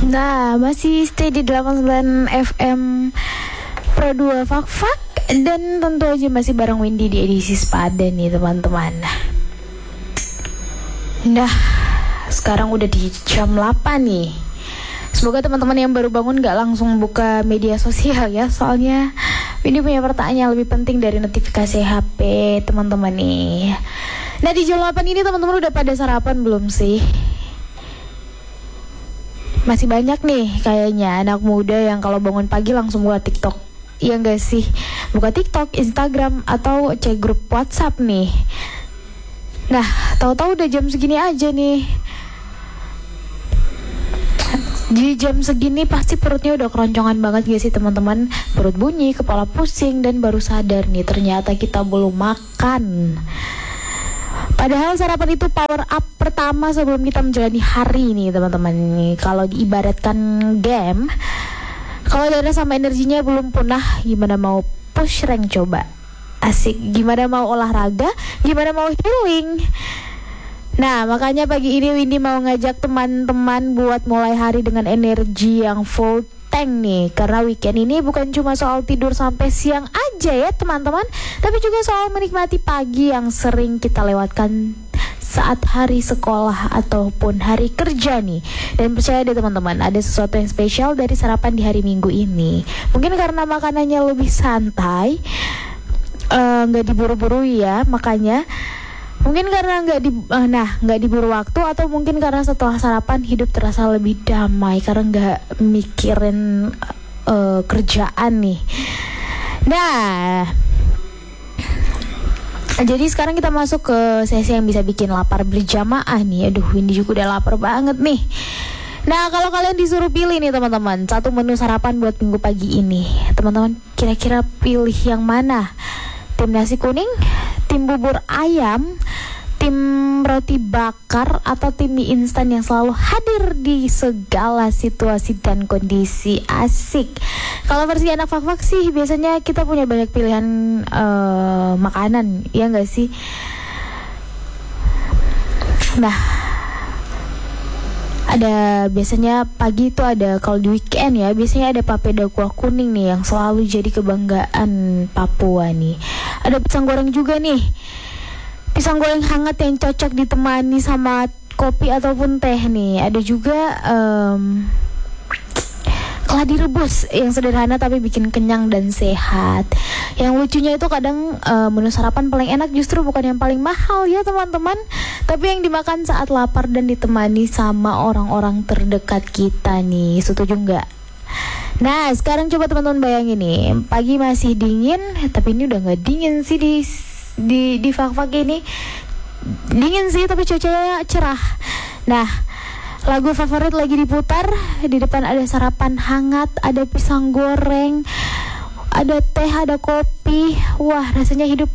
Nah, masih stay di 89 FM Pro 2 Fak-Fak. Dan tentu aja masih bareng Windy di edisi sepada nih teman-teman. Nah, sekarang udah di jam 8 nih. Semoga teman-teman yang baru bangun gak langsung buka media sosial ya. Soalnya Windy punya pertanyaan yang lebih penting dari notifikasi HP teman-teman nih. Nah, di jam 8 ini teman-teman udah pada sarapan belum sih? Masih banyak nih kayaknya anak muda yang kalau bangun pagi langsung buka TikTok. Iya gak sih? Buka TikTok, Instagram, atau cek grup WhatsApp nih. Nah, tahu-tahu udah jam segini aja nih. Di jam segini pasti perutnya udah keroncongan banget gak sih teman-teman? Perut bunyi, kepala pusing, dan baru sadar nih ternyata kita belum makan. Padahal sarapan itu power up pertama sebelum kita menjalani hari nih teman-teman. Kalau diibaratkan game, kalau darah sama energinya belum punah, gimana mau push rank coba? Asik, gimana mau olahraga? Gimana mau healing? Nah, makanya pagi ini Windy mau ngajak teman-teman buat mulai hari dengan energi yang full tank nih. Karena weekend ini bukan cuma soal tidur sampai siang aja ya teman-teman, tapi juga soal menikmati pagi yang sering kita lewatkan saat hari sekolah ataupun hari kerja nih. Dan percaya deh teman-teman, ada sesuatu yang spesial dari sarapan di hari Minggu ini. Mungkin karena makanannya lebih santai, nggak diburu-buru ya, makanya mungkin karena nggak diburu waktu, atau mungkin karena setelah sarapan hidup terasa lebih damai karena nggak mikirin kerjaan nih. Nah, jadi sekarang kita masuk ke sesi yang bisa bikin lapar berjamaah nih. Aduh, Windy juga udah lapar banget nih. Nah, kalau kalian disuruh pilih nih teman-teman, satu menu sarapan buat minggu pagi ini, teman-teman kira-kira pilih yang mana? Tim nasi kuning, tim bubur ayam, tim roti bakar, atau tim mie instan yang selalu hadir di segala situasi dan kondisi? Asik. Kalau versi anak fak-fak sih biasanya kita punya banyak pilihan makanan, ya nggak sih? Nah, ada biasanya pagi itu ada, kalau di weekend ya biasanya ada papeda kuah kuning nih yang selalu jadi kebanggaan Papua nih. Ada pisang goreng juga nih, pisang goreng hangat yang cocok ditemani sama kopi ataupun teh nih. Ada juga keladi rebus yang sederhana tapi bikin kenyang dan sehat. Yang lucunya itu kadang menu sarapan paling enak justru bukan yang paling mahal ya teman-teman, tapi yang dimakan saat lapar dan ditemani sama orang-orang terdekat kita nih. Setuju nggak? Nah, sekarang coba teman-teman bayangin nih, pagi masih dingin, tapi ini udah nggak dingin sih di fak-fak ini. Dingin sih tapi cuacanya cerah. Nah, lagu favorit lagi diputar, di depan ada sarapan hangat, ada pisang goreng, ada teh, ada kopi. Wah, rasanya hidup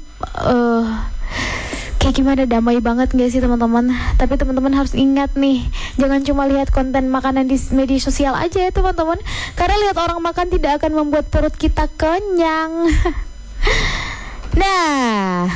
kayak gimana, damai banget gak sih teman-teman? Tapi teman-teman harus ingat nih, jangan cuma lihat konten makanan di media sosial aja ya teman-teman, karena lihat orang makan tidak akan membuat perut kita kenyang. Nah,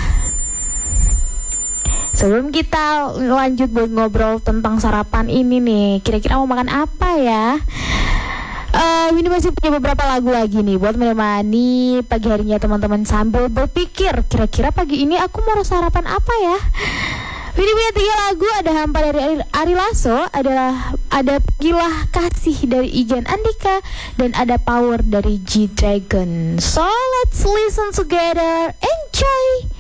sebelum kita lanjut buat ngobrol tentang sarapan ini nih, kira-kira mau makan apa ya? Ini masih punya beberapa lagu lagi nih buat menemani pagi harinya teman-teman sambil berpikir, kira-kira pagi ini aku mau sarapan apa ya? Ini punya 3 lagu, ada Hampa dari Ari Lasso, ada Gilah Kasih dari Igan Andika, dan ada Power dari G-Dragon. So let's listen together, enjoy.